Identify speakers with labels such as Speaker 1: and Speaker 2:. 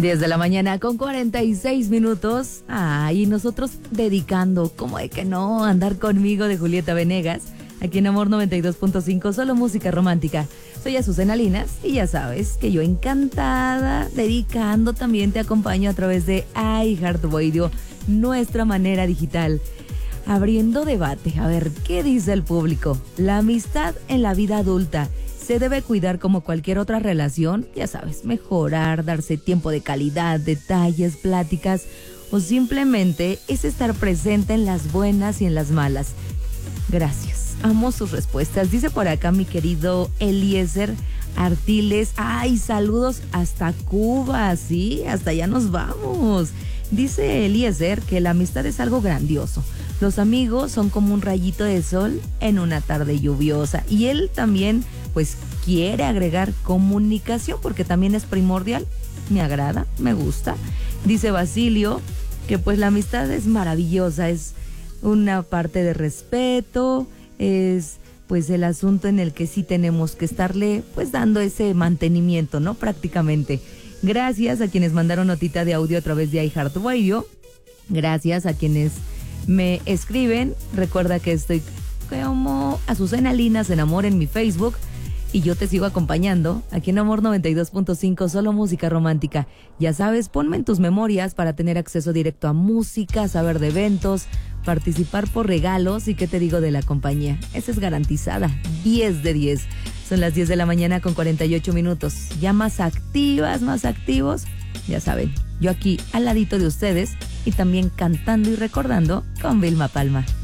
Speaker 1: 10 de la mañana con 46 minutos. Y nosotros dedicando, ¿cómo de que no? Andar conmigo de Julieta Venegas, aquí en Amor 92.5, solo música romántica. Soy Azucena Linas y ya sabes que yo encantada, dedicando, también te acompaño a través de iHeartRadio, nuestra manera digital. Abriendo debate, a ver, ¿qué dice el público? La amistad en la vida adulta se debe cuidar como cualquier otra relación, ya sabes, mejorar, darse tiempo de calidad, detalles, pláticas, o simplemente es estar presente en las buenas y en las malas. Gracias, amo sus respuestas. Dice por acá mi querido Eliezer Artiles, saludos hasta Cuba, sí, hasta allá nos vamos. Dice Eliezer que la amistad es algo grandioso. Los amigos son como un rayito de sol en una tarde lluviosa. Y él también, pues, quiere agregar comunicación porque también es primordial. Me agrada, me gusta. Dice Basilio que pues la amistad es maravillosa, es una parte de respeto, es pues el asunto en el que sí tenemos que estarle pues dando ese mantenimiento, ¿no? Prácticamente. Gracias a quienes mandaron notita de audio a través de iHeartRadio. Gracias a quienes me escriben. Recuerda que estoy como Azucena Linas en Amor en mi Facebook. Y yo te sigo acompañando aquí en Amor 92.5, solo música romántica. Ya sabes, ponme en tus memorias para tener acceso directo a música, saber de eventos, participar por regalos y qué te digo de la compañía. Esa es garantizada, 10 de 10. Son las 10 de la mañana con 48 minutos. Ya más activas, más activos, ya saben, yo aquí al ladito de ustedes y también cantando y recordando con Vilma Palma.